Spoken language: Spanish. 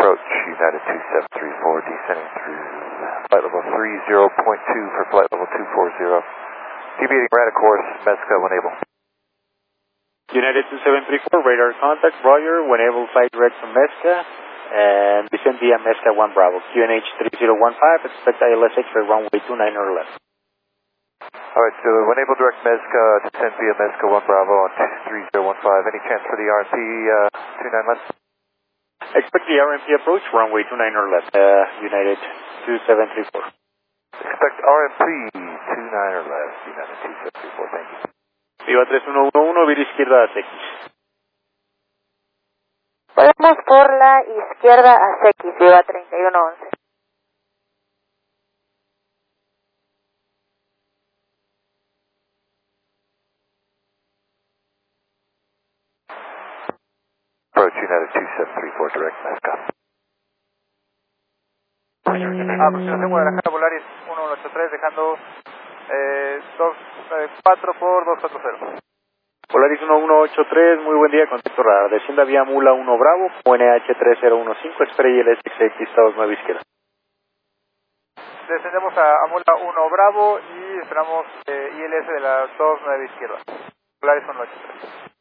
Approach United 2734, descending through flight level 30.2 for flight level 240. Deviating right of course, Mezca when able. United 2734, radar contact, Roger, when able flight direct to Mezca, and descend via Mezca 1 Bravo. QNH 3015, expect ILSH for runway 29 or left. Alright, so when able direct Mezca, descend via Mezca 1 Bravo on 3015. Any chance for the RMP 29 left? Expect the RMP approach, runway 29 or left, United 2734. Expect RMP 29 or left, United 2734, thank you. Viva 3111, vía izquierda a CX. Podemos por la izquierda a CX, Viva 3111. Approach United 2734, direct Mezca. Aproximación Guadalajara, Volaris 1183, dejando 4 por 240. Volaris 1183, muy buen día, contacto radar. Descienda vía Mula 1 Bravo, UNH 3015, espera ILSX Estados 9 izquierda. Descendemos a Mula 1 Bravo y esperamos ILS de la 29 izquierda. Volaris 1183.